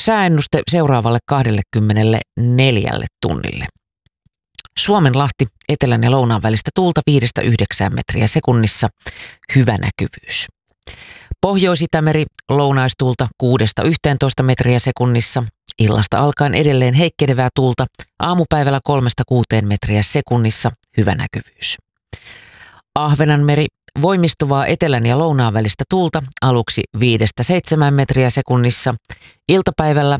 Sääennuste seuraavalle 24 tunnille. Suomenlahti, etelän ja lounaan välistä tuulta 5-9 metriä sekunnissa, hyvä näkyvyys. Pohjois-Itämeri, lounaistuulta 6-11 metriä sekunnissa, illasta alkaen edelleen heikkenevää tuulta, aamupäivällä 3-6 metriä sekunnissa, hyvä näkyvyys. Ahvenanmeri, voimistuvaa etelän ja lounaan välistä tuulta, aluksi 5-7 metriä sekunnissa, iltapäivällä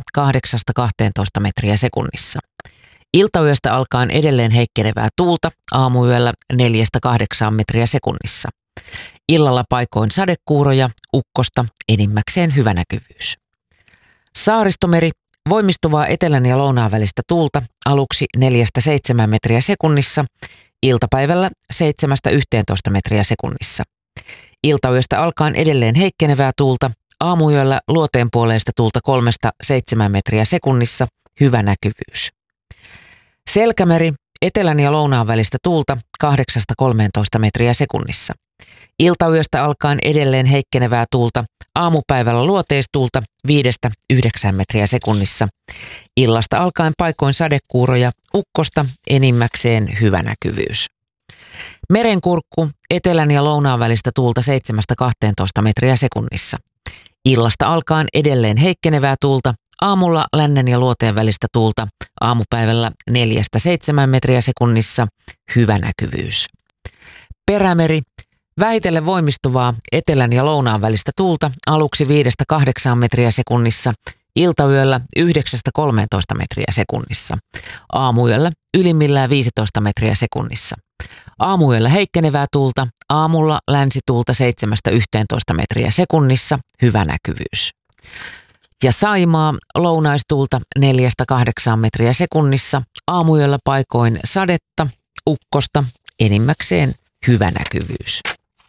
8-12 metriä sekunnissa. Iltayöstä alkaen edelleen heikkenevää tuulta, aamuyöllä 4-8 metriä sekunnissa. Illalla paikoin sadekuuroja, ukkosta, enimmäkseen hyvä näkyvyys. Saaristomeri, voimistuvaa etelän ja lounaan välistä tuulta, aluksi 4-7 metriä sekunnissa, iltapäivällä 7-11 metriä sekunnissa. Iltayöstä alkaen edelleen heikkenevää tuulta, aamuyöllä luoteenpuoleista tuulta 3-7 metriä sekunnissa, hyvä näkyvyys. Selkämeri, etelän ja lounaan välistä tuulta 8-13 metriä sekunnissa. Iltayöstä alkaen edelleen heikkenevää tuulta, aamupäivällä luoteistuulta 5-9 metriä sekunnissa. Illasta alkaen paikoin sadekuuroja, ukkosta, enimmäkseen hyvä näkyvyys. Merenkurkku, etelän ja lounaan välistä tuulta 7-12 metriä sekunnissa. Illasta alkaen edelleen heikkenevää tuulta, aamulla lännen ja luoteen välistä tuulta, aamupäivällä 4-7 metriä sekunnissa, hyvä näkyvyys. Perämeri, vähitellen voimistuvaa etelän ja lounaan välistä tuulta, aluksi 5-8 metriä sekunnissa, iltayöllä 9-13 metriä sekunnissa, aamuyöllä ylimmillään 15 metriä sekunnissa. Aamuyöllä heikkenevää tuulta, aamulla länsituulta 7-11 metriä sekunnissa, hyvä näkyvyys. Ja Saimaa, lounaistuulta 4-8 metriä sekunnissa, aamuyöllä paikoin sadetta, ukkosta, enimmäkseen hyvä näkyvyys.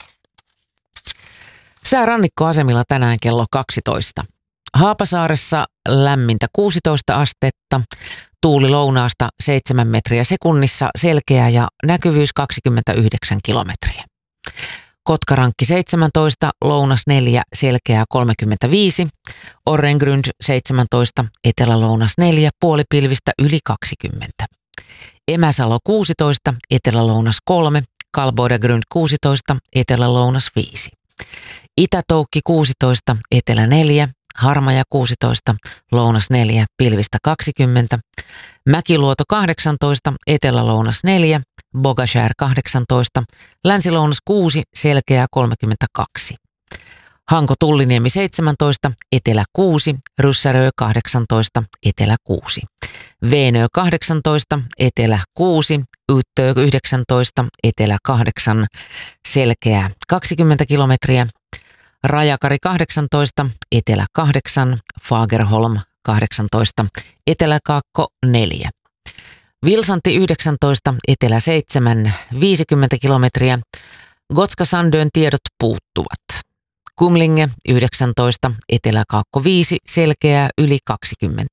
Sää rannikkoasemilla tänään kello 12. Haapasaaressa lämmintä 16 astetta, tuuli lounaasta 7 metriä sekunnissa, selkeä ja näkyvyys 29 kilometriä. Kotkarankki 17, lounas 4, selkeää 35, Orrengrund 17, etelä-lounas 4, puolipilvistä yli 20. Emäsalo 16, etelä-lounas 3, Kalboidagrund 16, etelä-lounas 5. Itä-Toukki 16, etelä 4, Harmaja 16, lounas 4, pilvistä 20. Mäkiluoto 18, etelä-lounas 4, Bogashär 18, länsi-lounas 6, selkeää 32. Hanko-Tulliniemi 17, etelä 6, Ryssärö 18, etelä 6. Veenö 18, etelä 6, Yttö 19, etelä 8, selkeää 20 kilometriä. Rajakari 18, etelä 8, Fagerholm 18, etelä-kaakko 4. Vilsanti 19, etelä 7, 50 kilometriä. Gotska-Sandön tiedot puuttuvat. Kumlinge 19, etelä-kaakko 5, selkeää yli 20.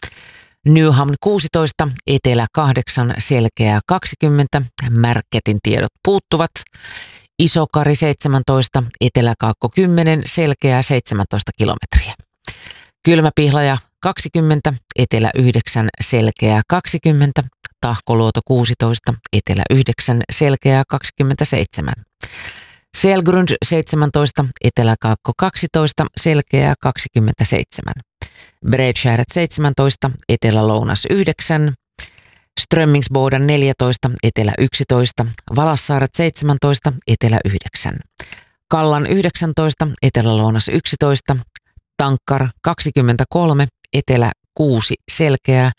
Nyhamn 16, etelä 8, selkeää 20, Märketin tiedot puuttuvat. Isokari 17, etelä-kaakko 10, selkeää 17 kilometriä. Kylmäpihlaja 20, etelä 9, selkeää 20, Tahkoluoto 16, etelä 9, selkeää 27. Selgrund 17, etelä-kaakko 12, selkeää 27. Bredskäret 17, etelä-lounas 9, Strömmingsboden 14, etelä 11, Valassaaret 17, etelä 9. Kallan 19, etelä-lounas 11, Tankkar 23, etelä 6, selkeää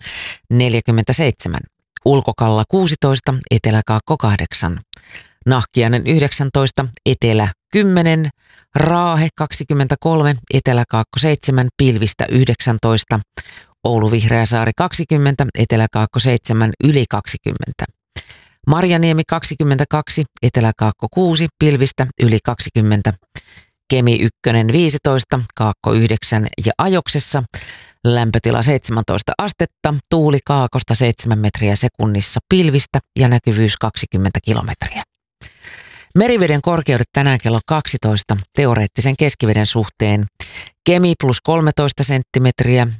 47. Ulkokalla 16, etelä-kaakko 8. Nahkiainen 19, etelä 10, Raahe 23, etelä-kaakko 7, pilvistä 19, Oulu Vihreäsaari 20, etelä-kaakko 7, yli 20. Marjaniemi 22, etelä-kaakko 6, pilvistä yli 20. Kemi 1, 15, kaakko 9 ja Ajoksessa lämpötila 17 astetta, tuuli kaakosta 7 metriä sekunnissa, pilvistä ja näkyvyys 20 kilometriä. Meriveden korkeudet tänään kello 12 teoreettisen keskiveden suhteen. Kemi plus 13 senttimetriä,